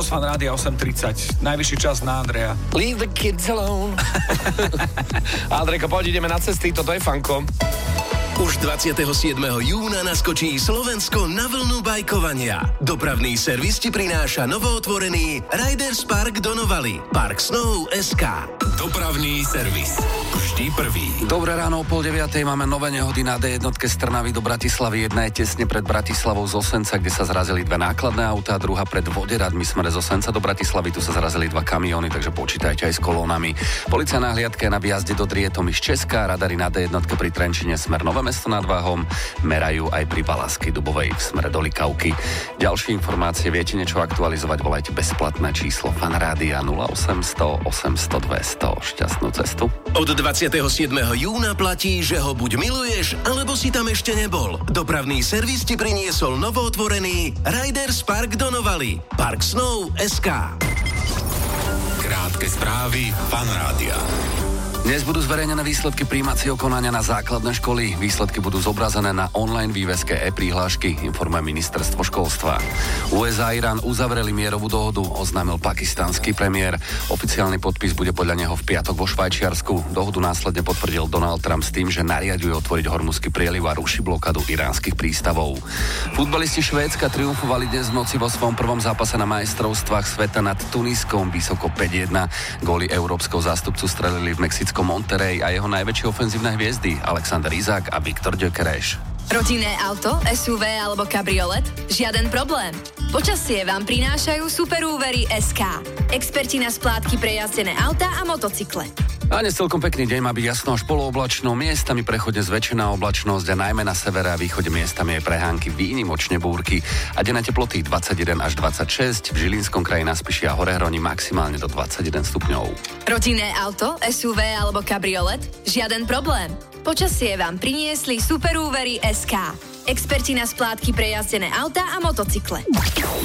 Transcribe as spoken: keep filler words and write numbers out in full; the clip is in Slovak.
Fan Rádia osem tridsať. Najvyšší čas na Andreja. Leave the kids alone. Andrejko, poď ideme na cesty, toto je Fanko. Už dvadsiateho siedmeho júna naskočí Slovensko na vlnu bajkovania. Dopravný servis ti prináša novootvorený Riders Park do Novaly. Park Snow bodka es ká. Dopravný servis. Vždy prvý. Dobré ráno, o pol deviatej máme nové nehody na dé jedna z Trnavy do Bratislavy. Jedna je tesne pred Bratislavou z Osenca, kde sa zrazili dve nákladné autá, druhá pred Voderadmi smere z Osenca do Bratislavy, tu sa zrazili dva kamióny, takže počítajte aj s kolónami. Polícia na hliadke na výjazde do Drietomy z Česka, radary na dé jedna pri Trenčine smer Nové Mesto nad Váhom, merajú aj pri Valaskej Dubovej v smere do Likavky. Ďalšie informácie, viete niečo aktualizovať, volajte bezplatné číslo Fan Rádia nula osemsto osemsto dvesto. Šťastnú cestu. Od dvadsiateho siedmeho júna platí, že ho buď miluješ, alebo si tam ešte nebol. Dopravný servis ti priniesol novootvorený Riders Park do Novaly. Park Snow bodka es ká. Krátke správy Fan Rádia. Dnes budú zverejnené výsledky prijímacieho konania na základné školy. Výsledky budú zobrazené na online výveske e-prihlášky, informuje ministerstvo školstva. ú es á a Irán uzavreli mierovú dohodu, oznámil pakistanský premiér. Oficiálny podpis bude podľa neho v piatok vo Švajčiarsku. Dohodu následne potvrdil Donald Trump s tým, že nariaďuje otvoriť Hormuzský prieliv a ruší blokádu iránskych prístavov. Futbalisti Švédska triumfovali dnes v noci vo svojom prvom zápase na majstrovstvách sveta nad Tuniskom vysoko päť jedna. Góly európskeho zástupcu strelili v Mexicku Monterrey a jeho najväčšie ofenzívne hviezdy Alexander Izák a Viktor Gyökeres. Rodinné auto, es ú vé alebo kabriolet? Žiaden problém. Počasie vám prinášajú Superúvery bodka es ká. Experti na splátky pre jazdené autá a motocykle. A dnes celkom pekný deň, má byť jasno až polooblačno, miestami prechodne zväčšená oblačnosť a najmä na severe a východe miestami je prehánky, výnimočne búrky a denné teploty dvadsaťjeden až dvadsaťšesť, v Žilinskom kraji na Spiši a Horehroni maximálne do dvadsaťjeden stupňov. Rodinné auto, es ú vé alebo kabriolet? Žiaden problém. Počasie vám priniesli Superúvery bodka es ká. Experti na splátky pre jazdené autá a motocykle.